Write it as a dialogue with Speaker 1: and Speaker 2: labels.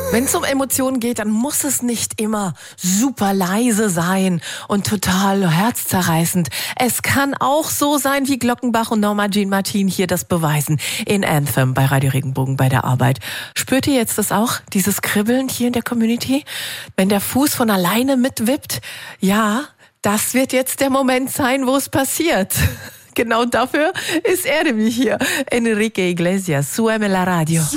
Speaker 1: Wenn es um Emotionen geht, dann muss es nicht immer super leise sein und total herzzerreißend. Es kann auch so sein, wie Glockenbach und Norma Jean Martin hier das beweisen. In Anthem bei Radio Regenbogen bei der Arbeit. Spürt ihr jetzt das auch, dieses Kribbeln hier in der Community? Wenn der Fuß von alleine mitwippt? Ja, das wird jetzt der Moment sein, wo es passiert. Genau dafür ist er nämlich hier. Enrique Iglesias, Súbeme la Radio.